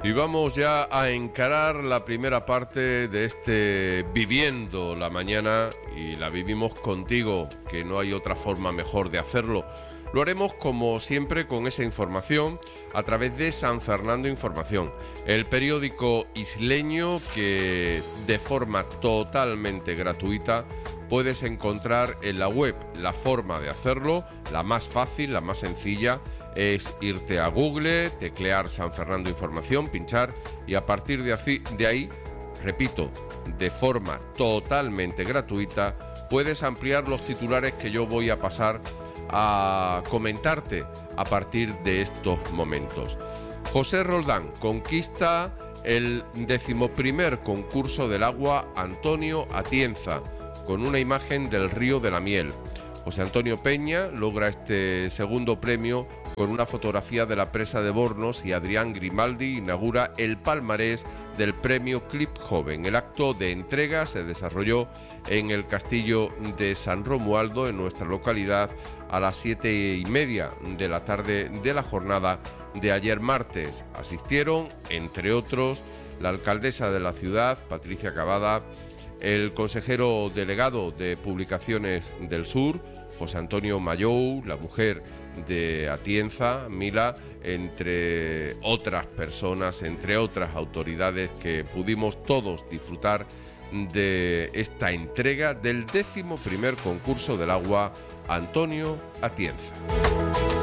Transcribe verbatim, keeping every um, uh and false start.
Y vamos ya a encarar la primera parte de este Viviendo la Mañana, y la vivimos contigo, que no hay otra forma mejor de hacerlo. Lo haremos como siempre con esa información a través de San Fernando Información, el periódico isleño que de forma totalmente gratuita puedes encontrar en la web. La forma de hacerlo, la más fácil, la más sencilla, es irte a Google, teclear San Fernando Información, pinchar y a partir de, así, de ahí, repito, de forma totalmente gratuita, puedes ampliar los titulares que yo voy a pasar a comentarte a partir de estos momentos. José Roldán conquista el decimoprimer concurso del agua Antonio Atienza con una imagen del río de la Miel. José Antonio Peña logra este segundo premio con una fotografía de la presa de Bornos, y Adrián Grimaldi inaugura el palmarés del premio Clip Joven. El acto de entrega se desarrolló en el Castillo de San Romualdo, en nuestra localidad, a las siete y media de la tarde de la jornada de ayer martes. Asistieron, entre otros, la alcaldesa de la ciudad, Patricia Cavada, el consejero delegado de Publicaciones del Sur, José Antonio Mayou, la mujer de Atienza, Mila, entre otras personas, entre otras autoridades, que pudimos todos disfrutar de esta entrega del décimo primer concurso del agua Antonio Atienza.